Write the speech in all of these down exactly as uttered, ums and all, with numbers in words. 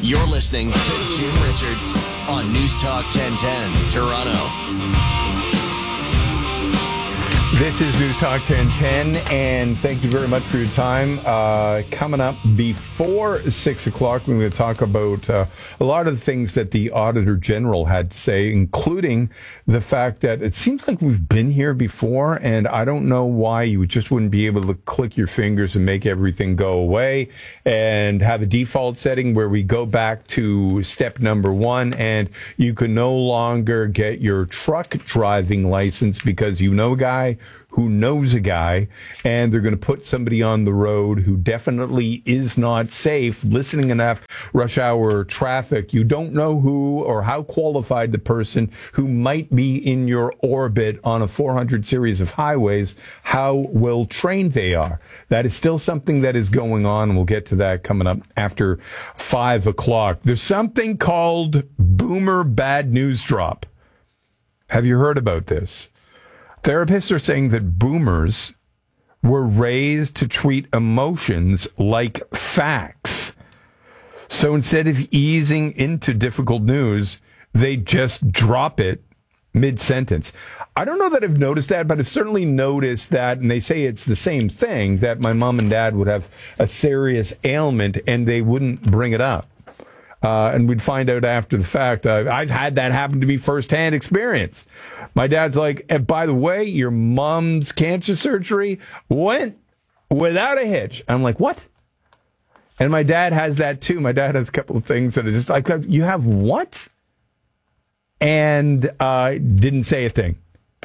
You're listening to Jim Richards on News Talk ten ten, Toronto. This is News Talk ten ten, and thank you very much for your time. Uh, coming up before six o'clock, we're going to talk about uh, a lot of the things that the Auditor General had to say, including the fact that it seems like we've been here before, and I don't know why you just wouldn't be able to click your fingers and make everything go away and have a default setting where we go back to step number one, and you can no longer get your truck driving license because you know a guy who knows a guy, and they're going to put somebody on the road who definitely is not safe, listening enough rush hour traffic. You don't know who or how qualified the person who might be in your orbit on a four hundred series of highways, how well trained they are. That is still something that is going on, and we'll get to that coming up after five o'clock. There's something called Boomer Bad News Drop. Have you heard about this? Therapists are saying that boomers were raised to treat emotions like facts. So instead of easing into difficult news, they just drop it mid-sentence. I don't know that I've noticed that, but I've certainly noticed that, and they say it's the same thing, that my mom and dad would have a serious ailment and they wouldn't bring it up. Uh, and we'd find out after the fact. Uh, I've had that happen to me firsthand experience. My dad's like, and by the way, your mom's cancer surgery went without a hitch. I'm like, what? And my dad has that too. My dad has a couple of things that are just like, you have what? And uh, didn't say a thing.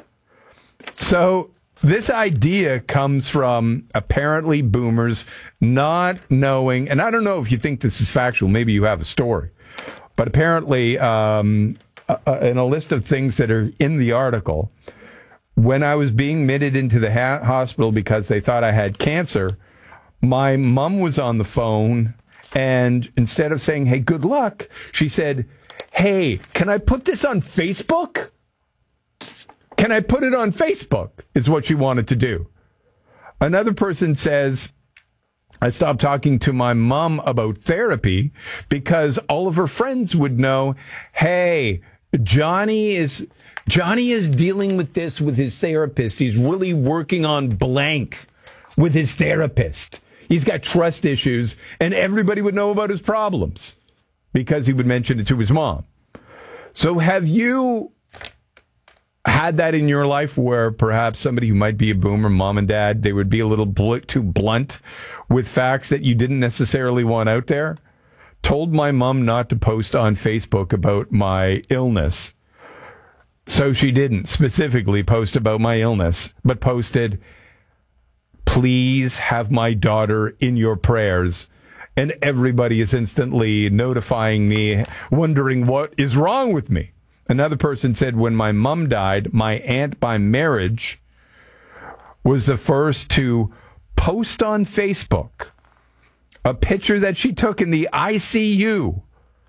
So this idea comes from apparently boomers not knowing, and I don't know if you think this is factual, maybe you have a story, but apparently um, uh, in a list of things that are in the article, when I was being admitted into the ha- hospital because they thought I had cancer, my mom was on the phone, and instead of saying, hey, good luck, she said, hey, can I put this on Facebook? Can I put it on Facebook, is what she wanted to do. Another person says, I stopped talking to my mom about therapy because all of her friends would know, hey, Johnny is Johnny is dealing with this with his therapist. He's really working on blank with his therapist. He's got trust issues, and everybody would know about his problems because he would mention it to his mom. So have you had that in your life where perhaps somebody who might be a boomer, mom and dad, they would be a little bl- too blunt with facts that you didn't necessarily want out there? Told my mom not to post on Facebook about my illness. So she didn't specifically post about my illness, but posted, please have my daughter in your prayers. And everybody is instantly notifying me, wondering what is wrong with me. Another person said, when my mom died, my aunt by marriage was the first to post on Facebook a picture that she took in the I C U.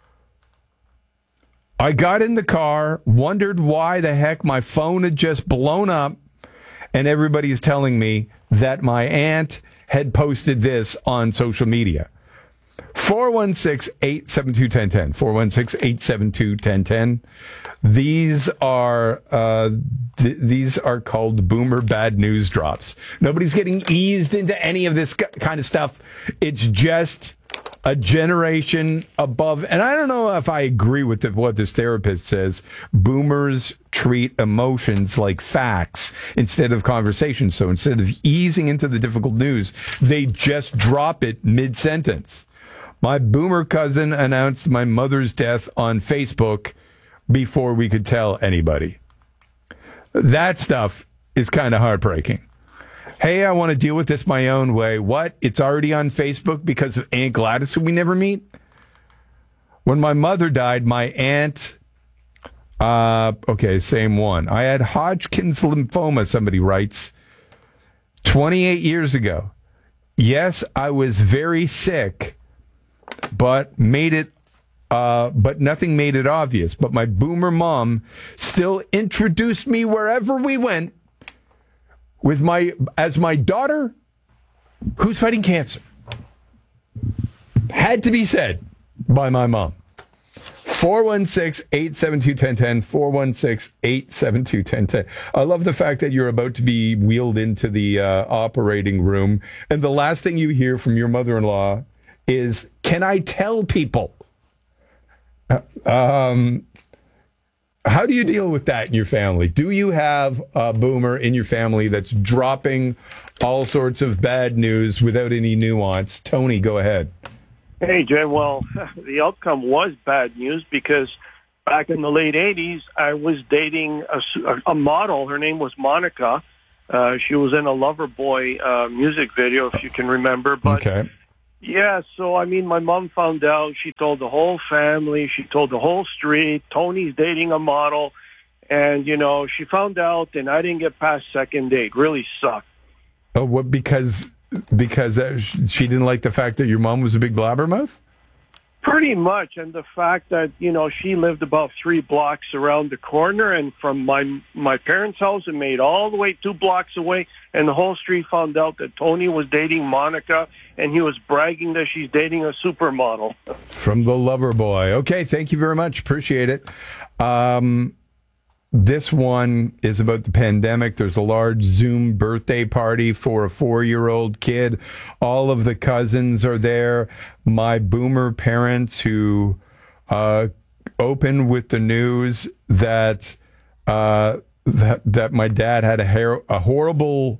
I got in the car, wondered why the heck my phone had just blown up, and everybody is telling me that my aunt had posted this on social media. four one six, eight seven two, one zero one zero. four one six, eight seven two, one zero one zero. These are uh, th- these are called Boomer Bad News Drops. Nobody's getting eased into any of this kind of stuff. It's just a generation above. And I don't know if I agree with the, what this therapist says. Boomers treat emotions like facts instead of conversations. So instead of easing into the difficult news, they just drop it mid-sentence. My boomer cousin announced my mother's death on Facebook before we could tell anybody. That stuff is kind of heartbreaking. Hey, I want to deal with this my own way. What? It's already on Facebook because of Aunt Gladys, who we never meet? When my mother died, my aunt... Uh, okay, same one. I had Hodgkin's lymphoma, somebody writes, twenty-eight years ago. Yes, I was very sick, but made it, uh, but nothing made it obvious. But my boomer mom still introduced me wherever we went with my, as my daughter who's fighting cancer. Had to be said by my mom. four one six, eight seven two, one zero one zero, four one six, eight seven two, one zero one zero. I love the fact that you're about to be wheeled into the uh, operating room, and the last thing you hear from your mother-in-law is, can I tell people? Um, how do you deal with that in your family? Do you have a boomer in your family that's dropping all sorts of bad news without any nuance? Tony, go ahead. Hey, Jay. Well, the outcome was bad news because back in the late eighties, I was dating a, a model. Her name was Monica. Uh, she was in a Loverboy uh, music video, if you can remember. But okay. Yeah, so, I mean, my mom found out. She told the whole family. She told the whole street. Tony's dating a model. And, you know, she found out, and I didn't get past second date. Really sucked. Oh, what? Because because uh, she didn't like the fact that your mom was a big blabbermouth? Pretty much. And the fact that, you know, she lived about three blocks around the corner. And from my my parents' house, it made all the way two blocks away. And the whole street found out that Tony was dating Monica. And he was bragging that she's dating a supermodel. From the lover boy. Okay, thank you very much. Appreciate it. Um, this one is about the pandemic. There's a large Zoom birthday party for a four-year-old kid. All of the cousins are there. My boomer parents who uh, opened with the news that uh, that that my dad had a, her- a horrible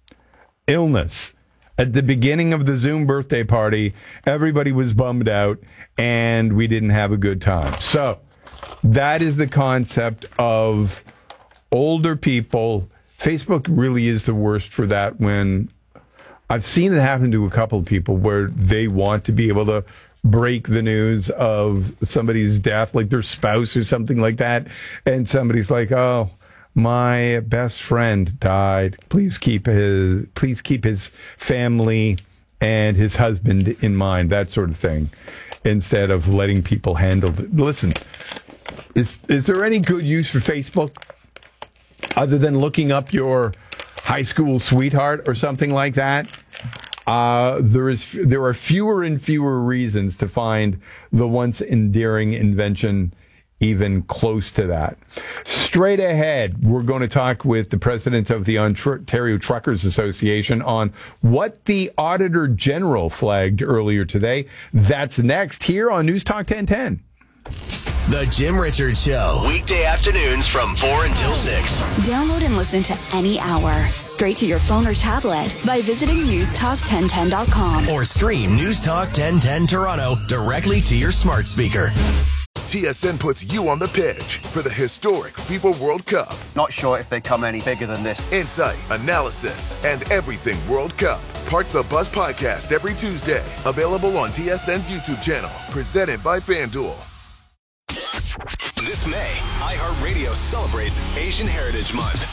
illness. At the beginning of the Zoom birthday party, everybody was bummed out, and we didn't have a good time. So that is the concept of older people. Facebook really is the worst for that. When I've seen it happen to a couple of people where they want to be able to break the news of somebody's death, like their spouse or something like that, and somebody's like, oh, my best friend died. Please keep his please keep his family and his husband in mind, that sort of thing, instead of letting people handle it. Listen, is is there any good use for Facebook other than looking up your high school sweetheart or something like that? Uh, there is there are fewer and fewer reasons to find the once endearing invention even close to that. Straight ahead, we're going to talk with the president of the Ontario Truckers Association on what the Auditor General flagged earlier today. That's next here on News Talk ten ten. The Jim Richards Show, weekday afternoons from four until six. Download and listen to any hour straight to your phone or tablet by visiting news talk ten ten dot com. Or stream News Talk ten ten Toronto directly to your smart speaker. T S N puts you on the pitch for the historic FIFA World Cup. Not sure if they come any bigger than this. Insight, analysis, and everything World Cup. Park the Bus podcast every Tuesday. Available on T S N's YouTube channel. Presented by FanDuel. This May, iHeartRadio celebrates Asian Heritage Month.